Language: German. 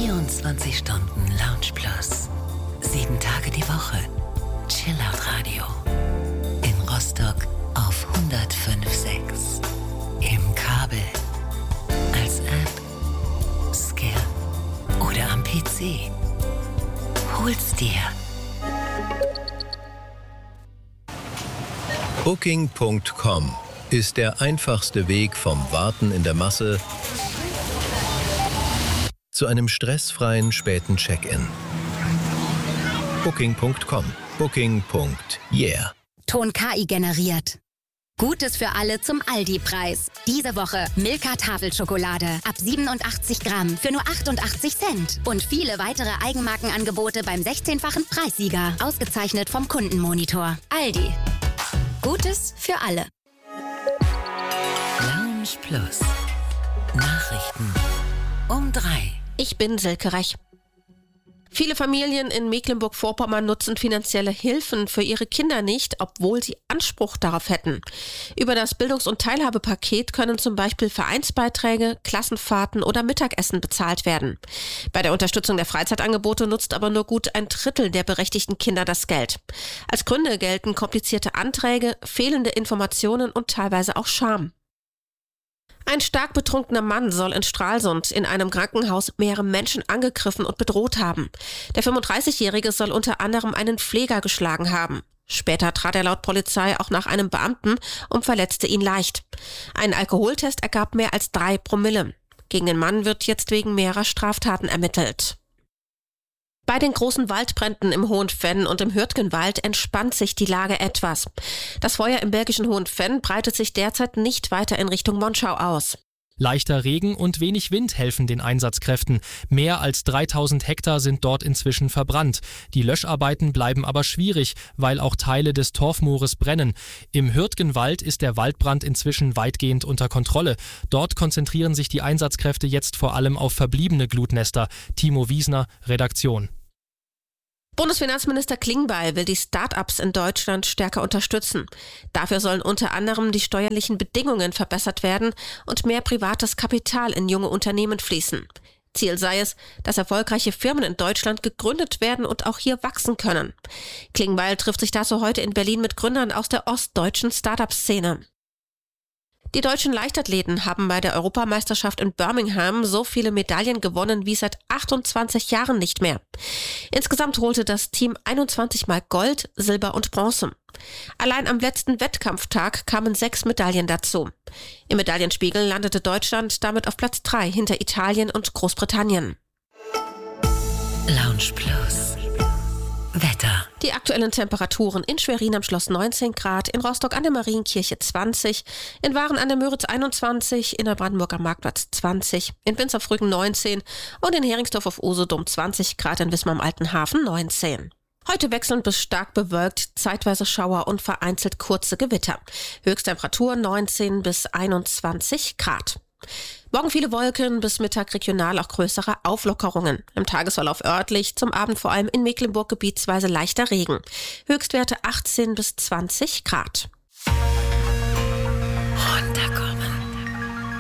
24 Stunden Lounge Plus. 7 Tage die Woche. Chillout Radio. In Rostock auf 105.6. Im Kabel. Als App. Skill. Oder am PC. Hol's dir. Booking.com ist der einfachste Weg vom Warten in der Masse zu einem stressfreien späten Check-in. Booking.com. Booking.yeah. Ton KI generiert. Gutes für alle zum Aldi-Preis. Diese Woche Milka Tafelschokolade ab 87 Gramm für nur 88 Cent. Und viele weitere Eigenmarkenangebote beim 16-fachen Preissieger. Ausgezeichnet vom Kundenmonitor. Aldi. Gutes für alle. Lounge Plus. Nachrichten um 3. Ich bin Silke Rech. Viele Familien in Mecklenburg-Vorpommern nutzen finanzielle Hilfen für ihre Kinder nicht, obwohl sie Anspruch darauf hätten. Über das Bildungs- und Teilhabepaket können zum Beispiel Vereinsbeiträge, Klassenfahrten oder Mittagessen bezahlt werden. Bei der Unterstützung der Freizeitangebote nutzt aber nur gut ein Drittel der berechtigten Kinder das Geld. Als Gründe gelten komplizierte Anträge, fehlende Informationen und teilweise auch Scham. Ein stark betrunkener Mann soll in Stralsund in einem Krankenhaus mehrere Menschen angegriffen und bedroht haben. Der 35-Jährige soll unter anderem einen Pfleger geschlagen haben. Später trat er laut Polizei auch nach einem Beamten und verletzte ihn leicht. Ein Alkoholtest ergab mehr als 3 Promille. Gegen den Mann wird jetzt wegen mehrerer Straftaten ermittelt. Bei den großen Waldbränden im Hohenfenn und im Hürtgenwald entspannt sich die Lage etwas. Das Feuer im belgischen Hohenfenn breitet sich derzeit nicht weiter in Richtung Monschau aus. Leichter Regen und wenig Wind helfen den Einsatzkräften. Mehr als 3000 Hektar sind dort inzwischen verbrannt. Die Löscharbeiten bleiben aber schwierig, weil auch Teile des Torfmoores brennen. Im Hürtgenwald ist der Waldbrand inzwischen weitgehend unter Kontrolle. Dort konzentrieren sich die Einsatzkräfte jetzt vor allem auf verbliebene Glutnester. Timo Wiesner, Redaktion. Bundesfinanzminister Klingbeil will die Start-ups in Deutschland stärker unterstützen. Dafür sollen unter anderem die steuerlichen Bedingungen verbessert werden und mehr privates Kapital in junge Unternehmen fließen. Ziel sei es, dass erfolgreiche Firmen in Deutschland gegründet werden und auch hier wachsen können. Klingbeil trifft sich dazu heute in Berlin mit Gründern aus der ostdeutschen Start-up-Szene. Die deutschen Leichtathleten haben bei der Europameisterschaft in Birmingham so viele Medaillen gewonnen wie seit 28 Jahren nicht mehr. Insgesamt holte das Team 21 Mal Gold, Silber und Bronze. Allein am letzten Wettkampftag kamen 6 Medaillen dazu. Im Medaillenspiegel landete Deutschland damit auf Platz 3 hinter Italien und Großbritannien. Lounge Plus. Wetter. Die aktuellen Temperaturen in Schwerin am Schloss 19 Grad, in Rostock an der Marienkirche 20, in Waren an der Müritz 21, in der Brandenburger Marktplatz 20, in Winzerfrügen 19 und in Heringsdorf auf Usedom 20 Grad, in Wismar am Alten Hafen 19. Heute wechselnd bis stark bewölkt, zeitweise Schauer und vereinzelt kurze Gewitter. Höchsttemperatur 19 bis 21 Grad. Morgen viele Wolken, bis Mittag regional auch größere Auflockerungen. Im Tagesverlauf örtlich, zum Abend vor allem in Mecklenburg gebietsweise leichter Regen. Höchstwerte 18 bis 20 Grad. Runterkommen.